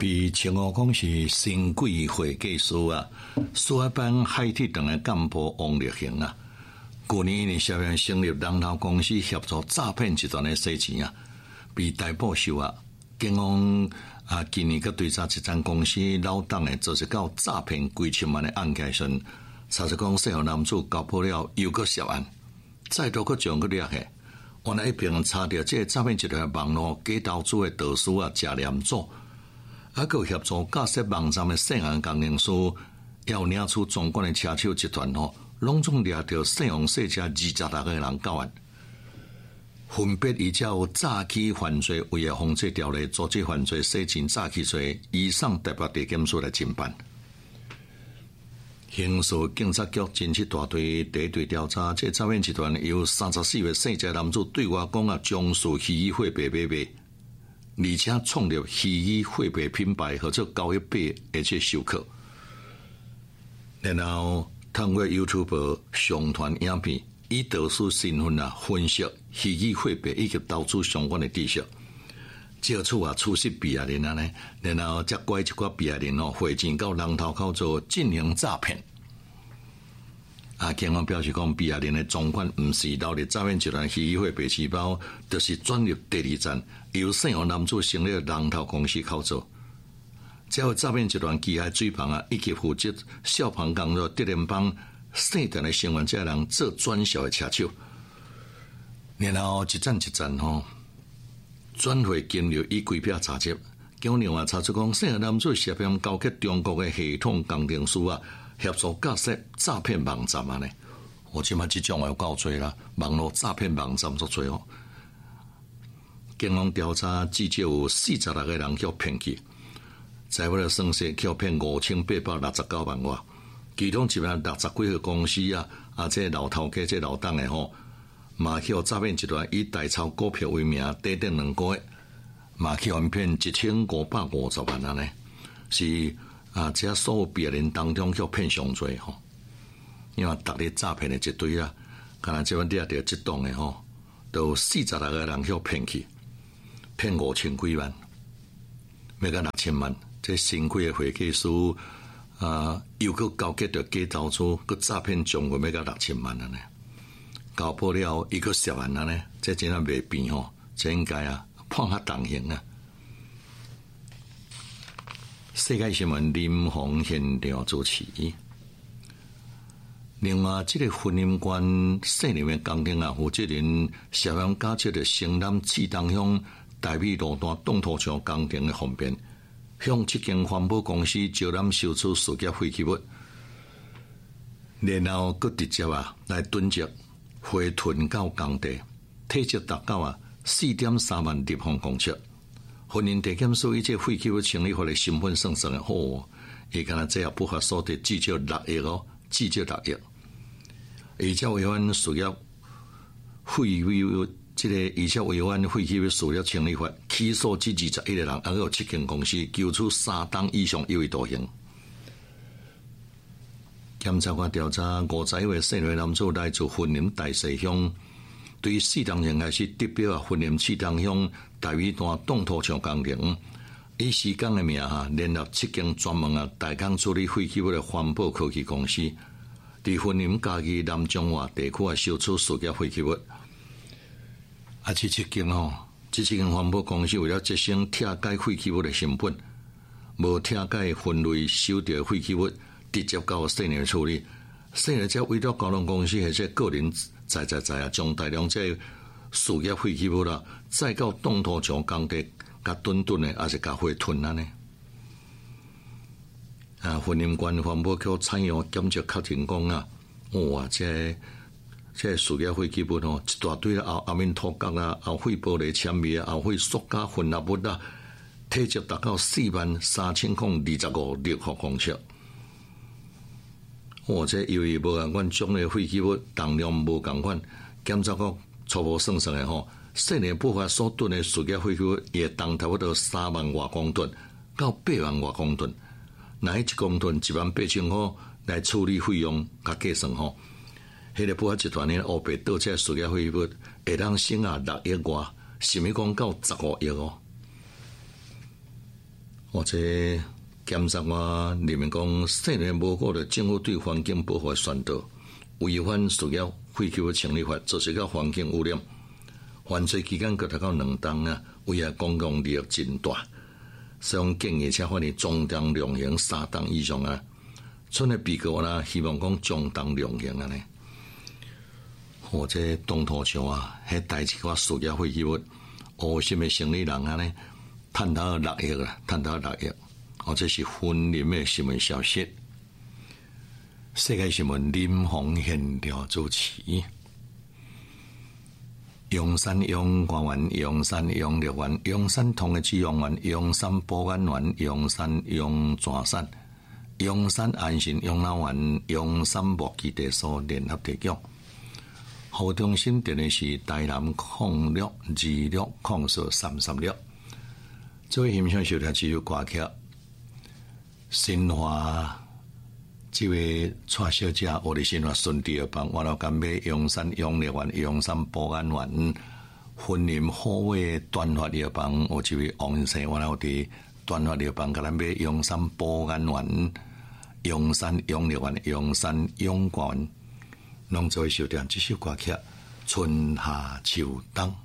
被称呼讲是新贵会计师啊，所办海铁等的干部王力恒啊，去年因涉嫌成立龙头公司协助诈骗集团的洗钱啊，被逮捕受啊。警方今年佮对查一间公司老董的做一到诈骗几千万的案件时，查实讲姓何男子搞破了又个涉案，再度佮将佮掠去。原来一边查到这个诈骗集团的网络假投资的导师啊，真严重。佮协助架设网站的姓杨工程师，要领出总管的车手集团拢总掠到姓杨姓车26个人到案，分别依照诈欺犯罪违法防治条例、组织犯罪、洗钱诈欺罪以上特别地检署来侦办。刑事警察局侦缉大队第一队调查，这诈骗集团由34岁姓车男子对外讲将事虚拟货币买卖。而且创立虚拟货币品牌或者交易币，而且授课，然后通过 YouTube 上传影片，以导师身份分析虚拟货币以及投资相关的知识，借此出示避害人呢，然后再拐一寡避害人汇钱到人头口做进行诈骗。警方表示讲，避害人的赃款不是流入诈骗集团虚拟货币钱包，就是转入第二站，由姓何男子成立人头公司口做。这个诈骗集团旗下水棚以及负责小棚工作德联邦姓陈的成员这人做转销的车手，然后一站一站转回金流以规避查缉。警方另外查出讲，姓何男子涉嫌勾结中国的系统工程师协助架设诈骗网站呢？我即摆即种有够多啦，网络诈骗网站足多警方调查至少有46个人被骗去，财务的损失被骗5869万外，其中160几个公司这老头家这老董的嘛去诈骗集团以代抄股票为名，短短2个月嘛去骗1550万呢，是。这所有别人当中叫骗上罪因为逐日诈骗的一堆可能这边抓到这档的都46个人叫骗去，骗5000几万，要到6000万。这新贵的会计师又搁交结着假投资，搁诈骗总共要到6000万了呢。搞破了一个涉案了呢，这真正袂变这应该判较重刑世界新闻林鸿现场主持。另外，这个婚姻关姓林的工程负责人涉嫌假设的城南市东乡大美路段动土墙工程的方面，向这间环保公司招揽收取事业废弃物，然后佮直接来囤积回囤到工地，体积达到4.3万立方公尺。婚姻地检署以这废弃物清理法的身份算算好伊敢若这不法所得至少6亿至少6亿。而且违反事业废弃物这个，而且违反废弃物事业清理法，起诉至21个人，还有7间公司，揪出3档以上有期徒刑。检察官调查51位姓林男子来自云林大势乡。对4档人开始得标云林4档乡大美段动土墙工程，以时间的名联合7间专门代工处理废弃物的环保科技公司，在云林嘉义南彰化地区收取事业废弃物。这7间这7间环保公司为了节省拆解废弃物的成本，无拆解分类收到废弃物，直接交姓林处理。姓林则委托交通公司或者个人在将大量这事业废弃物再到动土墙工地，甲吨的，还是甲回囤呢？云林县环保局产业检测确定讲这事业废弃物一大堆后面土角后废玻璃纤维后废塑胶混合物体积达到43025立方公尺。这由于无共款种的废弃物重量无共款，检察局初步算算的姓林不法所囤的事业废弃物也重差不多3万多公吨到8万多公吨，那1公吨18000块来处理费用，甲计算迄个不法集团呢乌白盗窃事业废弃物会当省6亿外，甚至讲到15亿或者检察我里面讲，细年无过的政府对环境保护的宣导，违反需要废弃物清理法，造成个环境污染。犯罪期间各达到2档啊，危害公共利益真大。所以建议且判你中等量刑3档以上啊。剩的被告啦，希望讲中等量刑啊呢。或者东土桥啊，迄代志我需要废弃物，黑心的生理人啊呢，赚到6亿啦，赚到6亿。或者是婚林的新闻消息，世界新闻林鸿现条主持，阳山阳官员、阳山阳立员、阳山同的志阳员、阳山保安员、阳山阳全山、阳山安信养老院、阳山木基地所联合提供。何中心电的是台南06260436。最欣赏收听这首歌曲。新华这位蔡小姐，我的新华顺利而帮，我老干买阳山阳立园、阳山保安园、婚林护卫端发而帮，我这位王先生，我老的端发而帮，甲咱买阳山保安园、阳山阳立园、阳山阳馆，拢做收听这首歌曲《春夏秋冬》。